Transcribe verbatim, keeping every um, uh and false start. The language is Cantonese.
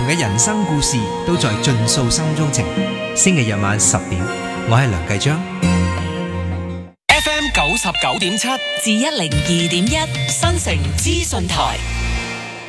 嘅人生故事都在盡訴心中情。星期日晚十點，我係梁繼章。 F M 九十九點七至一零二點一，新城資訊台。